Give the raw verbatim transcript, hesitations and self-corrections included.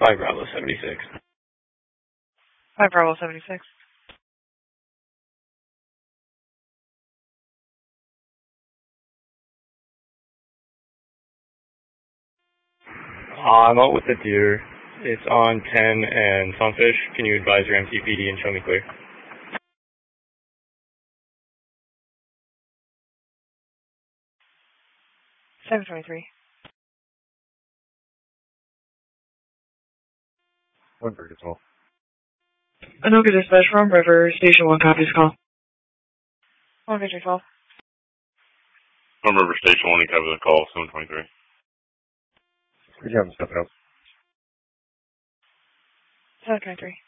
five Bravo seventy-six. five Bravo seventy-six. Uh, I'm out with the deer. It's on ten and Sunfish. Can you advise your M T P D and show me clear? seven twenty-three. one thirty twelve. Anoka Dispatch from River, Station one, copies call. one fifty twelve. From River Station one, you cover the call, seven twenty-three. We have him stepping up. seven twenty-three.